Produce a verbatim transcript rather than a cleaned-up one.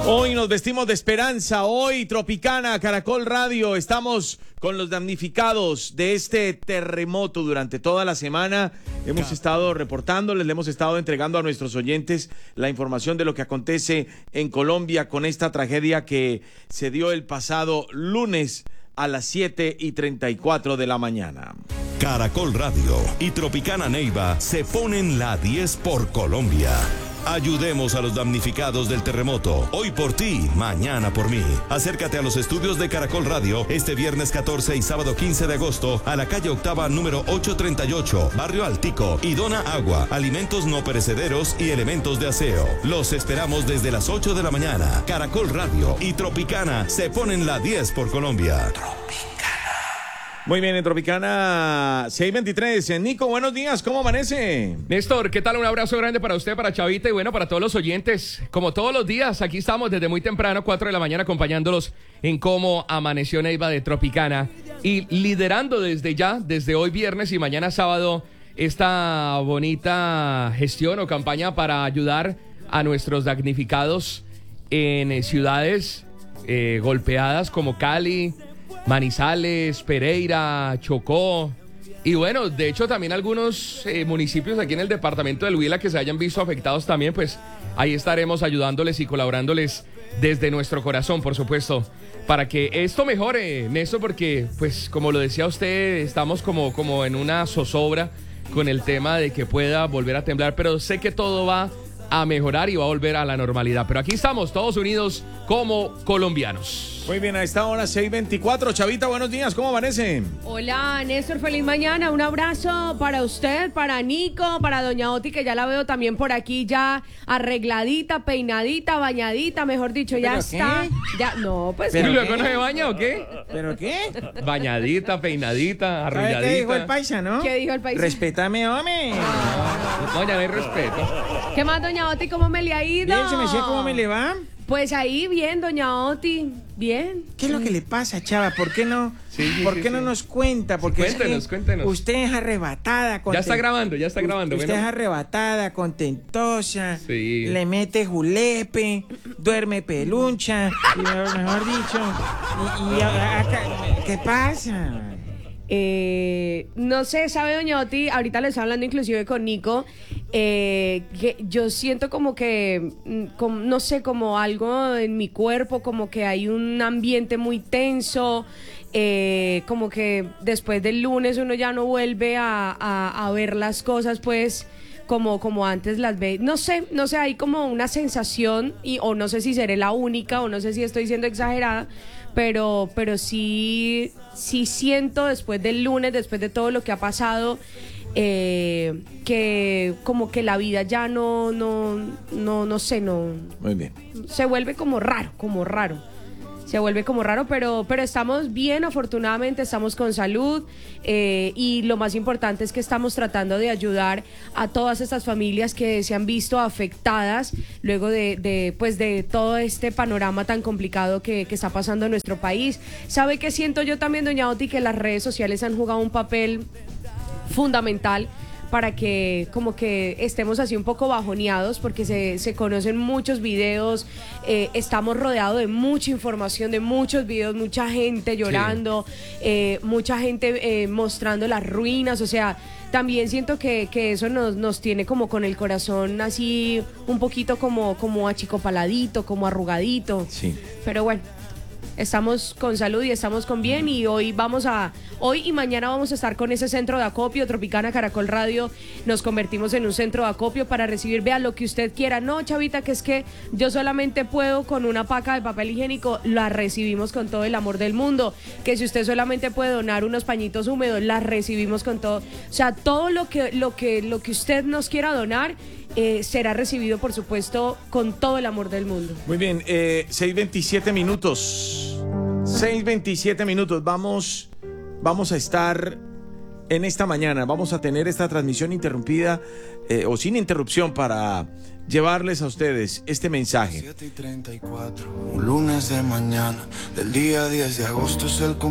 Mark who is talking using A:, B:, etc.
A: Hoy nos vestimos de esperanza, hoy Tropicana, Caracol Radio, estamos con los damnificados de este terremoto durante toda la semana. Hemos estado reportándoles, le hemos estado entregando a nuestros oyentes la información de lo que acontece en Colombia con esta tragedia que se dio el pasado lunes a las siete y treinta y cuatro de la mañana.
B: Caracol Radio y Tropicana Neiva se ponen la diez por Colombia. Ayudemos a los damnificados del terremoto. Hoy por ti, mañana por mí. Acércate a los estudios de Caracol Radio este viernes catorce y sábado quince de agosto a la calle Octava número ochocientos treinta y ocho, Barrio Altico, y dona agua, alimentos no perecederos y elementos de aseo. Los esperamos desde las ocho de la mañana. Caracol Radio y Tropicana se ponen la diez por Colombia.
A: Muy bien, en Tropicana seis veintitrés. Nico, buenos días, ¿cómo amanece?
C: Néstor, ¿qué tal? Un abrazo grande para usted, para Chavita y bueno, para todos los oyentes. Como todos los días, aquí estamos desde muy temprano, cuatro de la mañana, acompañándolos en cómo amaneció Neiva de Tropicana y liderando desde ya, desde hoy viernes y mañana sábado, esta bonita gestión o campaña para ayudar a nuestros damnificados en eh, ciudades eh, golpeadas como Cali, Manizales, Pereira, Chocó y bueno, de hecho también algunos eh, municipios aquí en el departamento del Huila que se hayan visto afectados también, pues ahí estaremos ayudándoles y colaborándoles desde nuestro corazón, por supuesto, para que esto mejore, Néstor, porque pues como lo decía usted, estamos como, como en una zozobra con el tema de que pueda volver a temblar, pero sé que todo va a mejorar y va a volver a la normalidad, pero aquí estamos todos unidos como colombianos.
A: Muy bien, a esta hora seis veinticuatro. Chavita, buenos días, ¿cómo amanece?
D: Hola, Néstor, feliz mañana. Un abrazo para usted, para Nico, para doña Oti, que ya la veo también por aquí ya arregladita, peinadita, bañadita, mejor dicho, ya está. Ya, no, pues.
C: ¿Pero luego no se baña o qué?
A: ¿Pero qué?
C: Bañadita, peinadita, arrulladita.
A: ¿Sabe qué dijo el paisa, no?
D: ¿Qué dijo el paisa?
A: Respétame, hombre.
C: No, ya no hay respeto.
D: ¿Qué más, doña Oti? ¿Cómo me le ha ido?
A: Bien, se me decía cómo me le va.
D: Pues ahí, bien, doña Oti, bien.
A: ¿Qué es lo que le pasa, Chava? ¿Por qué no,
C: Sí, sí,
A: ¿por
C: sí,
A: qué
C: sí.
A: no nos cuenta? Porque
C: Sí, cuéntenos,
A: es que
C: cuéntenos.
A: usted es arrebatada.
C: Ya
A: conten-
C: está grabando, ya está grabando.
A: Usted
C: bueno.
A: es arrebatada, contentosa,
C: Sí.
A: le mete julepe, duerme peluncha, y mejor, mejor dicho, y, y acá, ¿qué pasa?
D: Eh, no sé, sabe doña Oti, ahorita le estaba hablando inclusive con Nico, eh, que yo siento como que, mm, como, no sé, como algo en mi cuerpo, como que hay un ambiente muy tenso, eh, como que después del lunes uno ya no vuelve a, a, a ver las cosas pues como, como antes las ve, no sé, no sé, hay como una sensación, y, o no sé si seré la única, o no sé si estoy siendo exagerada, pero, pero sí, sí siento después del lunes, después de todo lo que ha pasado, eh, que como que la vida ya no, no, no, no sé, no,
A: Muy bien.
D: se vuelve como raro, como raro. Se vuelve como raro, pero, pero estamos bien, afortunadamente, estamos con salud, eh, y lo más importante es que estamos tratando de ayudar a todas estas familias que se han visto afectadas luego de, de, pues de todo este panorama tan complicado que, que está pasando en nuestro país. ¿Sabe qué siento yo también, doña Oti? Que las redes sociales han jugado un papel fundamental para que como que estemos así un poco bajoneados, porque se, se conocen muchos videos, eh, estamos rodeados de mucha información, de muchos videos, mucha gente llorando, sí. eh, mucha gente eh, mostrando las ruinas, o sea, también siento que, que eso nos, nos tiene como con el corazón así un poquito como, como achicopaladito, como arrugadito,
A: Sí.
D: pero bueno. Estamos con salud y estamos con bien, y hoy vamos a, hoy y mañana vamos a estar con ese centro de acopio, Tropicana Caracol Radio, nos convertimos en un centro de acopio para recibir, vea, lo que usted quiera. No, Chavita, que es que yo solamente puedo con una paca de papel higiénico, la recibimos con todo el amor del mundo. Que si usted solamente puede donar unos pañitos húmedos, la recibimos con todo. O sea, todo lo que, lo que, lo que usted nos quiera donar, Eh, será recibido, por supuesto, con todo el amor del mundo.
A: Muy bien, eh, seis veintisiete minutos. seis veintisiete minutos. Vamos, vamos a estar en esta mañana. Vamos a tener esta transmisión interrumpida eh, o sin interrupción para llevarles a ustedes este mensaje.
E: siete y treinta y cuatro, un lunes de mañana, del día diez de agosto es el